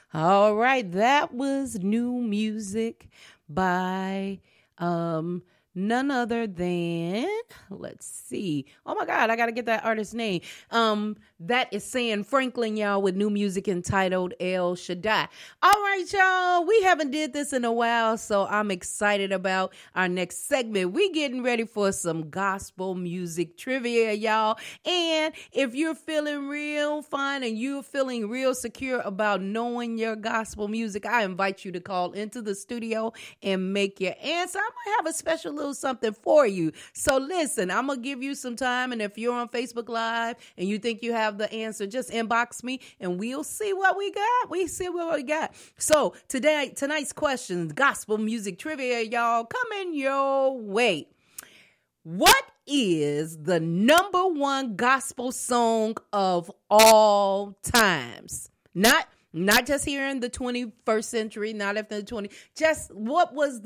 All right, that was new music by none other than, let's see. Oh my God, I gotta get that artist's name. That is Sam Franklin, y'all, with new music entitled El Shaddai. All right, y'all, we haven't did this in a while, so I'm excited about our next segment. We getting ready for some gospel music trivia, y'all. And if you're feeling real fine and you're feeling real secure about knowing your gospel music, I invite you to call into the studio and make your answer. I'm gonna have a special little something for you. So listen, I'm gonna give you some time, and if you're on Facebook Live and you think you have the answer, just inbox me and we'll see what we got. So tonight's questions, gospel music trivia, y'all, coming your way. What is the number one gospel song of all times? Not just here in the 21st century, not after the 20. Just what has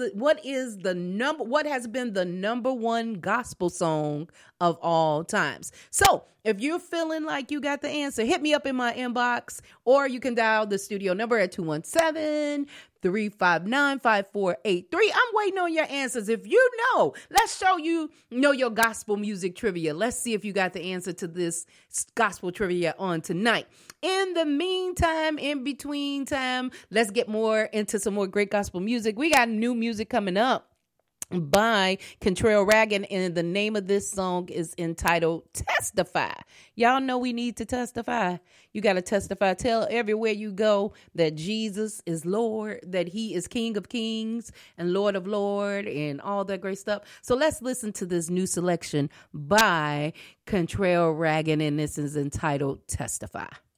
been the number one gospel song of all times? So if you're feeling like you got the answer, hit me up in my inbox, or you can dial the studio number at 217-359-5483. I'm waiting on your answers. If you know, let's show you know your gospel music trivia. Let's see if you got the answer to this gospel trivia on tonight. In the meantime, in between time, let's get more into some more great gospel music. We got new music coming up by Contrail Ragan, and the name of this song is entitled Testify. Y'all know we need to testify. You got to testify. Tell everywhere you go that Jesus is Lord, that he is King of Kings and Lord of Lords and all that great stuff. So let's listen to this new selection by Contrail Ragan, and this is entitled Testify.